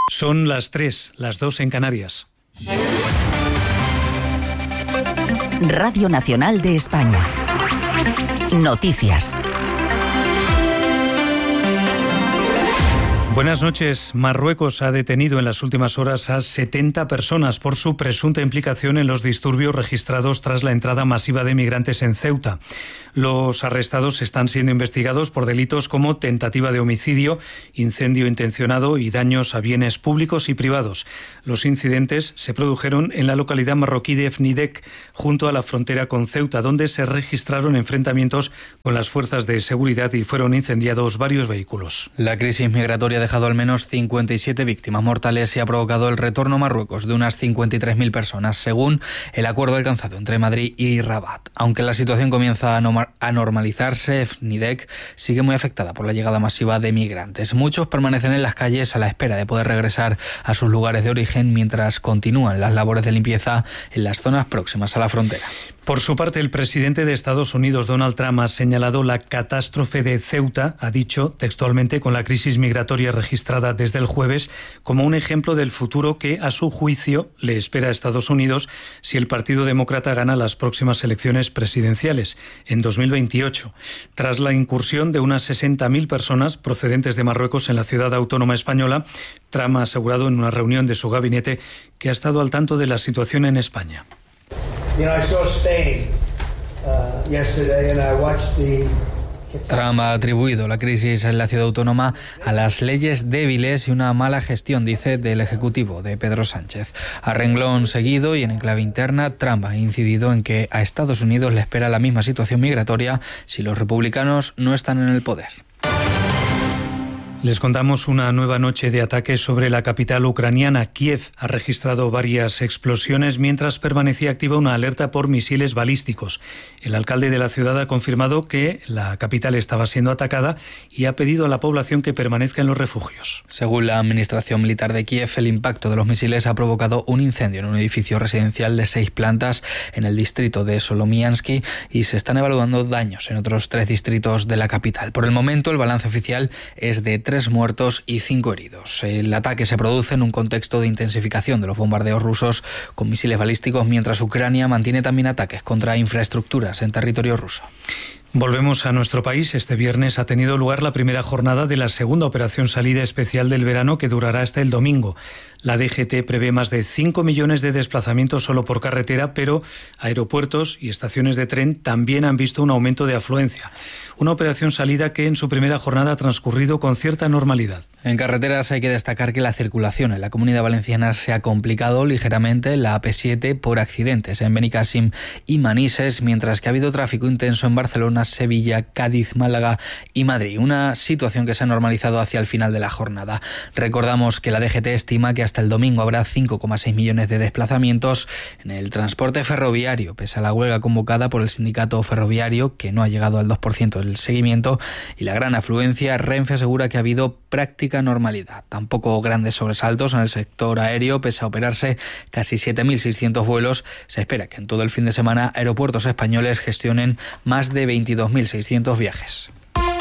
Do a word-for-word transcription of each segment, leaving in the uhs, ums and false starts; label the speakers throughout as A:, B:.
A: Son las tres, las dos en Canarias.
B: Radio Nacional de España. Noticias.
A: Buenas noches. Marruecos ha detenido en las últimas horas a setenta personas por su presunta implicación en los disturbios registrados tras la entrada masiva de migrantes en Ceuta. Los arrestados están siendo investigados por delitos como tentativa de homicidio, incendio intencionado y daños a bienes públicos y privados. Los incidentes se produjeron en la localidad marroquí de Fnidek, junto a la frontera con Ceuta, donde se registraron enfrentamientos con las fuerzas de seguridad y fueron incendiados varios vehículos.
C: La crisis migratoria ha dejado al menos cincuenta y siete víctimas mortales y ha provocado el retorno a Marruecos de unas cincuenta y tres mil personas, según el acuerdo alcanzado entre Madrid y Rabat. Aunque la situación comienza a, no, a normalizarse, Fnidek sigue muy afectada por la llegada masiva de migrantes. Muchos permanecen en las calles a la espera de poder regresar a sus lugares de origen mientras continúan las labores de limpieza en las zonas próximas a la frontera.
A: Por su parte, el presidente de Estados Unidos, Donald Trump, ha señalado la catástrofe de Ceuta, ha dicho textualmente, con la crisis migratoria registrada desde el jueves, como un ejemplo del futuro que, a su juicio, le espera a Estados Unidos si el Partido Demócrata gana las próximas elecciones presidenciales en dos mil veintiocho. Tras la incursión de unas sesenta mil personas procedentes de Marruecos en la ciudad autónoma española, Trump ha asegurado en una reunión de su gabinete que ha estado al tanto de la situación en España.
C: Trump ha atribuido la crisis en la ciudad autónoma a las leyes débiles y una mala gestión, dice, del Ejecutivo de Pedro Sánchez. A renglón seguido y en clave interna, Trump ha incidido en que a Estados Unidos le espera la misma situación migratoria si los republicanos no están en el poder.
A: Les contamos una nueva noche de ataques sobre la capital ucraniana. Kiev ha registrado varias explosiones mientras permanecía activa una alerta por misiles balísticos. El alcalde de la ciudad ha confirmado que la capital estaba siendo atacada y ha pedido a la población que permanezca en los refugios.
C: Según la administración militar de Kiev, el impacto de los misiles ha provocado un incendio en un edificio residencial de seis plantas en el distrito de Solomiansky y se están evaluando daños en otros tres distritos de la capital. Por el momento, el balance oficial es de tres muertos y cinco heridos. El ataque se produce en un contexto de intensificación de los bombardeos rusos con misiles balísticos, mientras Ucrania mantiene también ataques contra infraestructuras en territorio ruso.
A: Volvemos a nuestro país. Este viernes ha tenido lugar la primera jornada de la segunda operación salida especial del verano, que durará hasta el domingo. La D G T prevé más de cinco millones de desplazamientos solo por carretera, pero aeropuertos y estaciones de tren también han visto un aumento de afluencia. Una operación salida que en su primera jornada ha transcurrido con cierta normalidad.
C: En carreteras hay que destacar que la circulación en la Comunidad Valenciana se ha complicado ligeramente en la A P siete por accidentes en Benicàssim y Manises, mientras que ha habido tráfico intenso en Barcelona, Sevilla, Cádiz, Málaga y Madrid. Una situación que se ha normalizado hacia el final de la jornada. Recordamos que la D G T estima que hasta el domingo habrá cinco coma seis millones de desplazamientos en el transporte ferroviario, pese a la huelga convocada por el sindicato ferroviario, que no ha llegado al dos por ciento del seguimiento, y la gran afluencia. Renfe asegura que ha habido práctica normalidad. Tampoco grandes sobresaltos en el sector aéreo, pese a operarse casi siete mil seiscientos vuelos. Se espera que en todo el fin de semana aeropuertos españoles gestionen más de veintidós mil seiscientos viajes.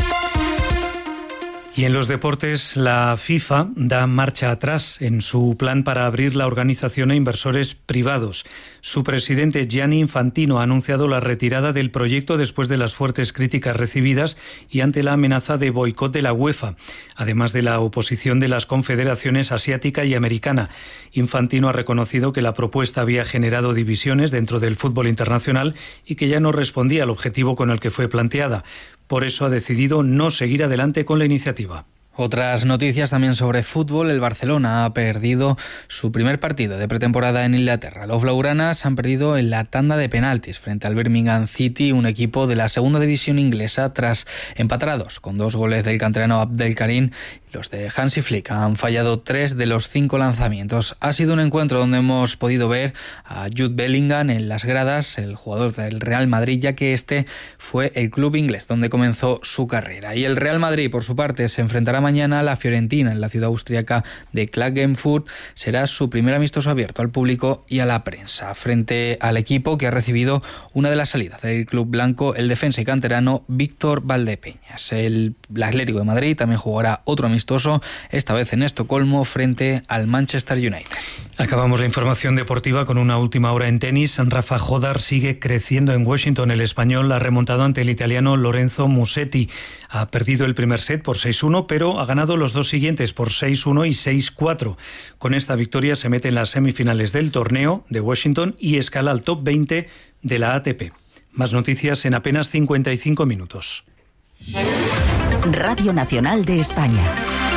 A: Y en los deportes, la FIFA da marcha atrás en su plan para abrir la organización a inversores privados. Su presidente, Gianni Infantino, ha anunciado la retirada del proyecto después de las fuertes críticas recibidas y ante la amenaza de boicot de la UEFA, además de la oposición de las confederaciones asiática y americana. Infantino ha reconocido que la propuesta había generado divisiones dentro del fútbol internacional y que ya no respondía al objetivo con el que fue planteada. Por eso ha decidido no seguir adelante con la iniciativa.
C: Otras noticias también sobre fútbol. El Barcelona ha perdido su primer partido de pretemporada en Inglaterra. Los blaugranas han perdido en la tanda de penaltis frente al Birmingham City, un equipo de la segunda división inglesa, tras empatar a dos con dos goles del canterano Abdelkarim. Los de Hansi Flick han fallado tres de los cinco lanzamientos. Ha sido un encuentro donde hemos podido ver a Jude Bellingham en las gradas, el jugador del Real Madrid, ya que este fue el club inglés donde comenzó su carrera. Y el Real Madrid, por su parte, se enfrentará mañana a la Fiorentina en la ciudad austriaca de Klagenfurt. Será su primer amistoso abierto al público y a la prensa, frente al equipo que ha recibido una de las salidas del club blanco, el defensa y canterano Víctor Valdepeñas. El Atlético de Madrid también jugará otro amistoso amistoso, esta vez en Estocolmo, frente al Manchester United.
A: Acabamos la información deportiva con una última hora en tenis. Rafa Jodar sigue creciendo en Washington. El español ha remontado ante el italiano Lorenzo Musetti. Ha perdido el primer set por seis uno, pero ha ganado los dos siguientes por seis uno y seis cuatro. Con esta victoria se mete en las semifinales del torneo de Washington y escala al top veinte de la A T P. Más noticias en apenas cincuenta y cinco minutos.
B: Radio Nacional de España.